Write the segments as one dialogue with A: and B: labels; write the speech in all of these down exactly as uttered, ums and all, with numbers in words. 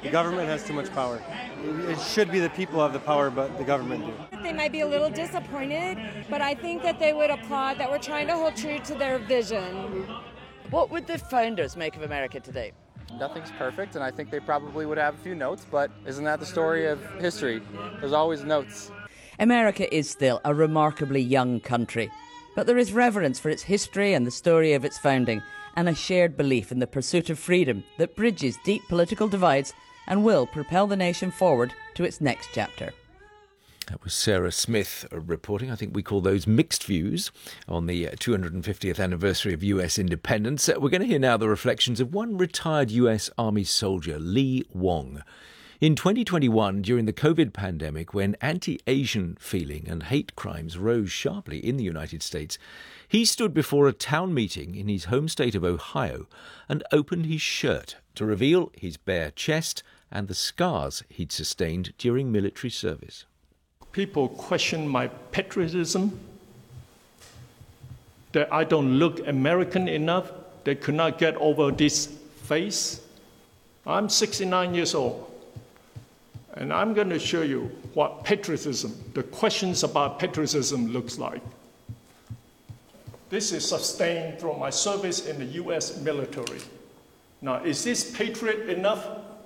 A: The government has too much power. It should be the people have the power, but the government do.
B: They might be a little disappointed, but I think that they would applaud that we're trying to hold true to their vision.
C: What would the founders make of America today?
D: Nothing's perfect, and I think they probably would have a few notes, but isn't that the story of history? There's always notes.
C: America is still a remarkably young country, but there is reverence for its history and the story of its founding, and a shared belief in the pursuit of freedom that bridges deep political divides and will propel the nation forward to its next chapter.
E: That was Sarah Smith reporting. I think we call those mixed views on the two hundred fiftieth anniversary of U S independence. We're going to hear now the reflections of one retired U S Army soldier, Lee Wong. In twenty twenty-one, during the COVID pandemic, when anti-Asian feeling and hate crimes rose sharply in the United States, he stood before a town meeting in his home state of Ohio and opened his shirt to reveal his bare chest and the scars he'd sustained during military service.
F: People question my patriotism, that I don't look American enough. They could not get over this face. I'm sixty-nine years old, and I'm going to show you what patriotism, the questions about patriotism looks like. This is sustained through my service in the U S military. Now, is this patriot enough?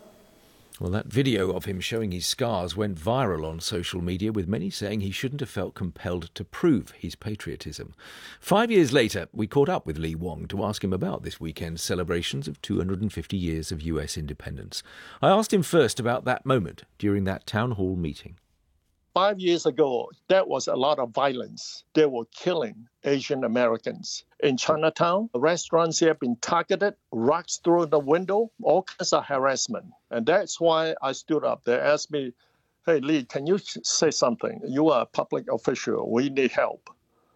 E: Well, that video of him showing his scars went viral on social media, with many saying he shouldn't have felt compelled to prove his patriotism. Five years later, we caught up with Lee Wong to ask him about this weekend's celebrations of two hundred fifty years of U S independence. I asked him first about that moment during that town hall meeting.
F: Five years ago, there was a lot of violence. They were killing Asian Americans. In Chinatown, restaurants have been targeted, rocks through the window, all kinds of harassment. And that's why I stood up. They asked me, hey, Lee, can you say something? You are a public official. We need help.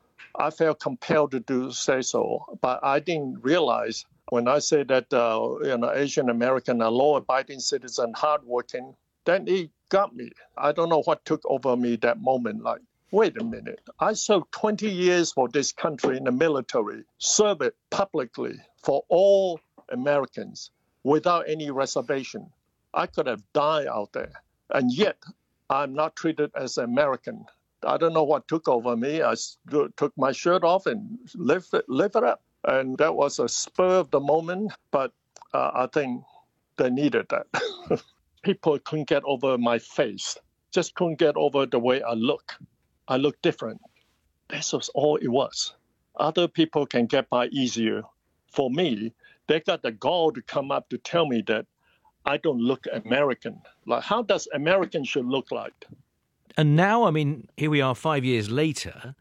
F: I felt compelled to do say so, but I didn't realize when I say that uh, you know, Asian American are law-abiding citizen, hardworking, then it got me. I don't know what took over me that moment. Like, wait a minute. I served twenty years for this country in the military, served it publicly for all Americans without any reservation. I could have died out there, and yet I'm not treated as an American. I don't know what took over me. I took my shirt off and lived it, lived it up. And that was a spur of the moment, but uh, I think they needed that. People couldn't get over my face, just couldn't get over the way I look. I look different. This was all it was. Other people can get by easier. For me, they got the gall to come up to tell me that I don't look American. Like, how does American should look like?
E: And now, I mean, here we are five years later.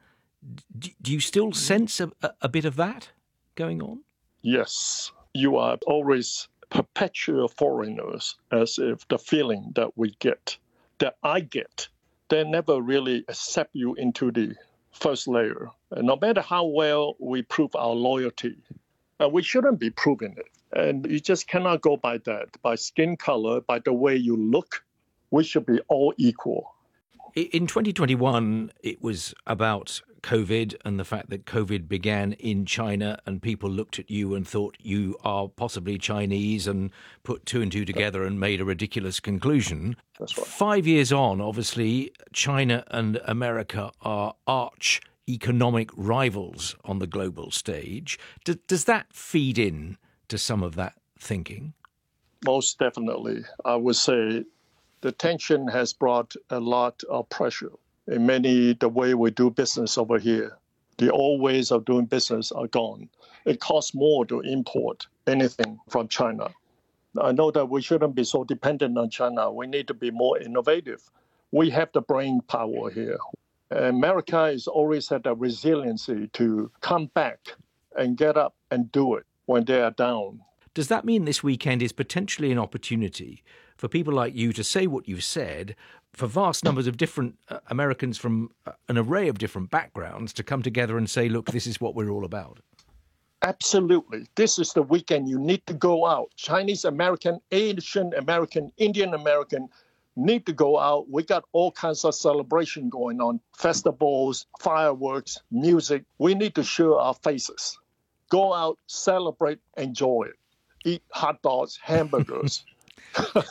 E: D- do you still sense a, a bit of that going on?
F: Yes. You are always perpetual foreigners, as if the feeling that we get, that I get, they never really accept you into the first layer. And no matter how well we prove our loyalty, uh, we shouldn't be proving it. And you just cannot go by that, by skin color, by the way you look. We should be all equal.
E: In twenty twenty-one, it was about COVID and the fact that COVID began in China, and people looked at you and thought you are possibly Chinese and put two and two together and made a ridiculous conclusion.
F: That's right.
E: Five years on, obviously, China and America are arch economic rivals on the global stage. D- does that feed in to some of that thinking?
F: Most definitely. I would say the tension has brought a lot of pressure. In many, the way we do business over here, the old ways of doing business are gone. It costs more to import anything from China. I know that we shouldn't be so dependent on China. We need to be more innovative. We have the brain power here. America has always had the resiliency to come back and get up and do it when they are down.
E: Does that mean this weekend is potentially an opportunity for people like you to say what you've said, for vast numbers of different uh, Americans from uh, an array of different backgrounds to come together and say, look, this is what we're all about?
F: Absolutely. This is the weekend you need to go out. Chinese American, Asian American, Indian American need to go out. We got all kinds of celebration going on, festivals, fireworks, music. We need to show our faces. Go out, celebrate, enjoy it. Eat hot dogs, hamburgers.